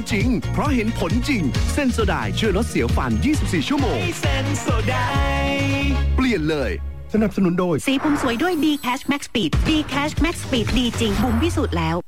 จริงเพราะเห็นผลจริงเซนโซไดช่วยลดเสียวฟัน24ชั่วโมงเซนโซไดเปลี่ยนเลยสนับสนุนโดยสีผมสวยด้วย D-Cash Max Speed D-Cash Max Speed ดีจริงบุ๋มพิสูจน์แล้ว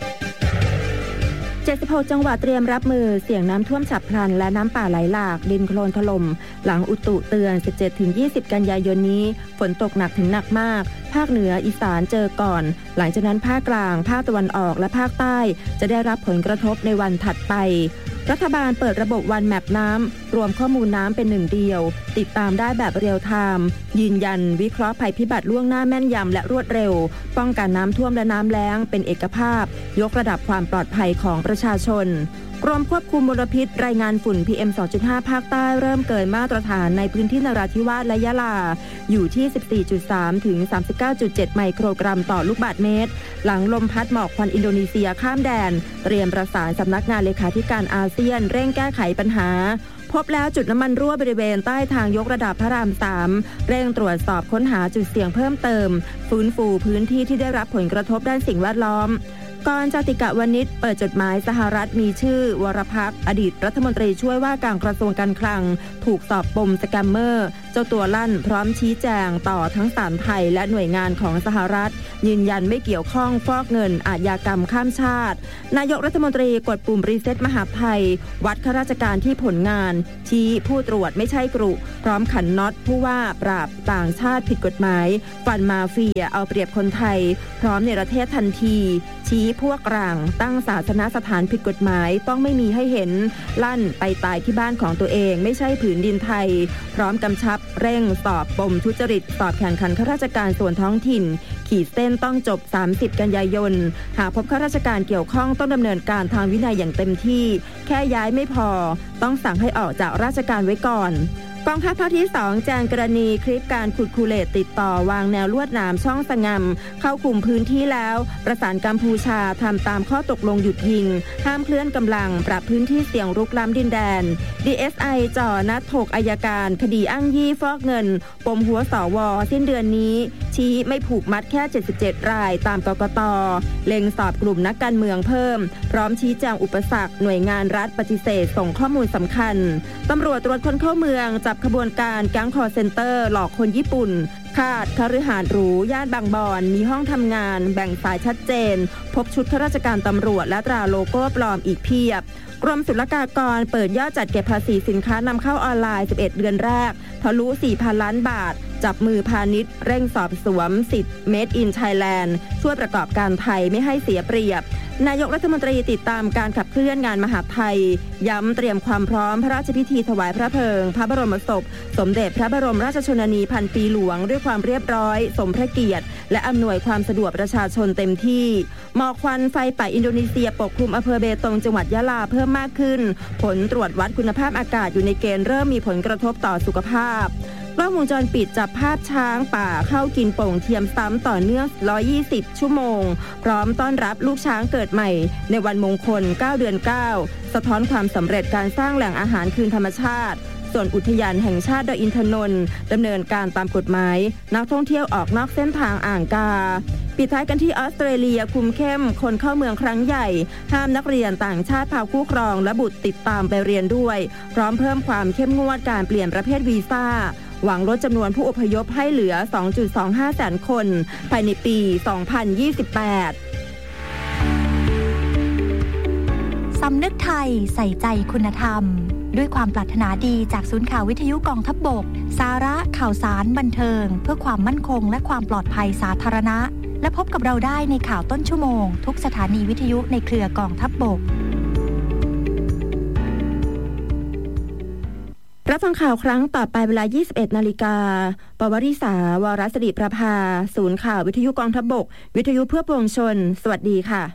76จังหวัดเตรียมรับมือเสี่ยงน้ำท่วมฉับพลันและน้ำป่าไหลหลากดินโคลนถล่มหลังอุตุเตือน 17-20 กันยายนนี้ฝนตกหนักถึงหนักมากภาคเหนืออีสานเจอก่อนหลังจากนั้นภาคกลางภาคตะวันออกและภาคใต้จะได้รับผลกระทบในวันถัดไปรัฐบาลเปิดระบบวันแมปน้ำรวมข้อมูลน้ำเป็นหนึ่งเดียวติดตามได้แบบเรียลไทม์ยืนยันวิเคราะห์ภัยพิบัติล่วงหน้าแม่นยำและรวดเร็วป้องกันน้ำท่วมและน้ำแล้งเป็นเอกภาพยกระดับความปลอดภัยของประชาชนกรมควบคุมมลพิษรายงานฝุ่น PM 2.5 ภาคใต้เริ่มเกินมาตรฐานในพื้นที่นราธิวาสและยะลาอยู่ที่ 14.3 ถึง 39.7 ไมโครกรัมต่อลูกบาศก์เมตรหลังลมพัดหมอกควันอินโดนีเซียข้ามแดนเตรียมประสานสำนักงานเลขาธิการอาเซียนเร่งแก้ไขปัญหาพบแล้วจุดน้ำมันรั่วบริเวณใต้ทางยกระดับพระราม 3เร่งตรวจสอบค้นหาจุดเสี่ยงเพิ่มเติมฟื้นฟูพื้นที่ที่ได้รับผลกระทบด้านสิ่งแวดล้อมกรจติกะวณิชเปิดจดหมายสหรัฐมีชื่อวรภักดิ์อดีตรัฐมนตรีช่วยว่าการกระทรวงการคลังถูกสอบปมสแกมเมอร์เจ้าตัวลั่นพร้อมชี้แจงต่อทั้งศาลไทยและหน่วยงานของสหรัฐยืนยันไม่เกี่ยวข้องฟอกเงินอาชญากรรมข้ามชาตินายกรัฐมนตรีกดปุ่มรีเซ็ตมหาดไทยวัดข้าราชการที่ผลงานชี้ผู้ตรวจไม่ใช่กรุพร้อมขันน็อตผู้ว่าปราบต่างชาติผิดกฎหมายฟันมาเฟียเอาเปรียบคนไทยพร้อมในประเทศทันทีชี้พวกกลางตั้งศาสนสถานผิดกฎหมายต้องไม่มีให้เห็นลั่นไปตายที่บ้านของตัวเองไม่ใช่ผืนดินไทยพร้อมกำชับเร่งสอบปมทุจริตสอบแข่งขันข้าราชการส่วนท้องถิ่นขีดเส้นต้องจบ30กันยายนหากพบข้าราชการเกี่ยวข้องต้องดำเนินการทางวินัยอย่างเต็มที่แค่ย้ายไม่พอต้องสั่งให้ออกจากราชการไว้ก่อนกองทัพภาคที่2แจ้งกรณีคลิปการขุดคูเลตติดต่อวางแนวลวดหนามช่องสงำเข้าคุมพื้นที่แล้วประสานกัมพูชาทำตามข้อตกลงหยุดยิงห้ามเคลื่อนกำลังปรับพื้นที่เสี่ยงรุกล้ำดินแดน DSI จ่อนัดถกอัยการคดีอ้างยี่ฟอกเงินปมหัวสวสิ้นเดือนนี้ชี้ไม่ผูกมัดแค่77รายตามกกต.เล็งสอบกลุ่มนักการเมืองเพิ่มพร้อมชี้แจงอุปสรรคหน่วยงานรัฐปฏิเสธส่งข้อมูลสำคัญตำรวจตรวจคนเข้าเมืองจับขบวนการแก๊งคอลเซ็นเตอร์หลอกคนญี่ปุ่นคาดคฤหาสน์หรูย่านบางบอนมีห้องทำงานแบ่งสายชัดเจนพบชุดข้าราชการตำรวจและตราโลโก้ปลอมอีกเพียบกรมศุลกากรเปิดยอดจัดเก็บภาษีสินค้านำเข้าออนไลน์11เดือนแรกทะลุ 4,000 ล้านบาทจับมือพาณิชย์เร่งสอบสวนสิทธิ์ Made in Thailand ช่วยประกอบการไทยไม่ให้เสียเปรียบนายกรัฐมนตรีติดตามการขับเคลื่อนงานมหาดไทยย้ำเตรียมความพร้อมพระราชพิธีถวายพระเพลิงพระบรมศพสมเด็จพระบรมราชชนนีพันปีหลวงด้วยความเรียบร้อยสมพระเกียรติและอำนวยความสะดวกประชาชนเต็มที่หมอกควันไฟป่าอินโดนีเซียปกคลุมอำเภอเบตงจังหวัดยะลาเพิ่มมากขึ้นผลตรวจวัดคุณภาพอากาศอยู่ในเกณฑ์เริ่มมีผลกระทบต่อสุขภาพกล้องวงจรปิดจับภาพช้างป่าเข้ากินโป่งเทียมซ้ำต่อเนื่อง120ชั่วโมงพร้อมต้อนรับลูกช้างเกิดใหม่ในวันมงคล9เดือน9สะท้อนความสำเร็จการสร้างแหล่งอาหารคืนธรรมชาติส่วนอุทยานแห่งชาติดอยอินทนนท์ดำเนินการตามกฎหมายนักท่องเที่ยวออกนอกเส้นทางอ่างกาปิดท้ายกันที่ออสเตรเลียคุมเข้มคนเข้าเมืองครั้งใหญ่ห้ามนักเรียนต่างชาติพาคู่ครองและบุตรติดตามไปเรียนด้วยพร้อมเพิ่มความเข้มงวดการเปลี่ยนประเภทวีซ่าหวังลดจำนวนผู้อพยพให้เหลือ 2.25 แสนคนภายในปี 2028 สำนึกไทยใส่ใจคุณธรรมด้วยความปรารถนาดีจากศูนย์ข่าววิทยุกองทัพบกสาระข่าวสารบันเทิงเพื่อความมั่นคงและความปลอดภัยสาธารณะและพบกับเราได้ในข่าวต้นชั่วโมงทุกสถานีวิทยุในเครือกองทัพบกรับฟังข่าวครั้งต่อไปเวลา 21:00 น.ปวริษาวรศิริประภาศูนย์ข่าววิทยุกองทัพบกวิทยุเพื่อปวงชนสวัสดีค่ะ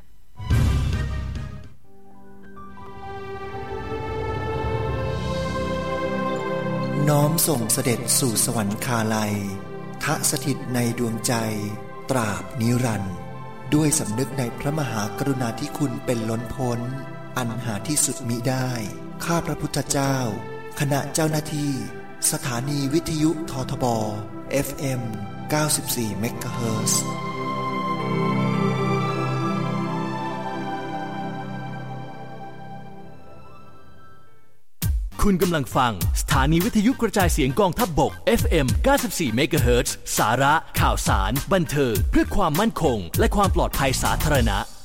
น้อมส่งเสด็จสู่สวรรคาลัยทะสถิตในดวงใจตราบนิรันดร์ด้วยสำนึกในพระมหากรุณาธิคุณเป็นล้นพ้นอันหาที่สุดมิได้ข้าพระพุทธเจ้าคณะเจ้าหน้าที่สถานีวิทยุททบ FM 94 เมกะเฮิรตซ์คุณกำลังฟังสถานีวิทยุกระจายเสียงกองทัพบก FM 94 เมกะเฮิรตซ์สาระข่าวสารบันเทิงเพื่อความมั่นคงและความปลอดภัยสาธารณะ